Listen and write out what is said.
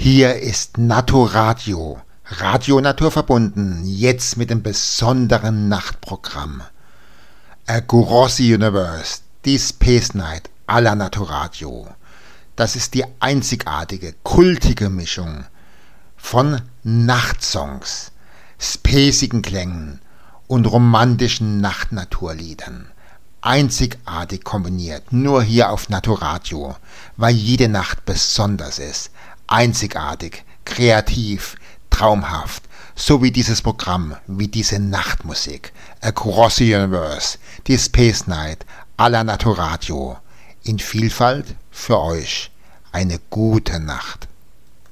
Hier ist Naturadio, Radio Naturverbunden, jetzt mit dem besonderen Nachtprogramm. Across the Universe, die Space Night à la Naturadio. Das ist die einzigartige, kultige Mischung von Nachtsongs, spacigen Klängen und romantischen Nachtnaturliedern. Einzigartig kombiniert, nur hier auf Naturadio, weil jede Nacht besonders ist, einzigartig, kreativ, traumhaft, so wie dieses Programm, wie diese Nachtmusik, Across the Universe, die Space Night à la Naturadio, in Vielfalt für euch. Eine gute Nacht.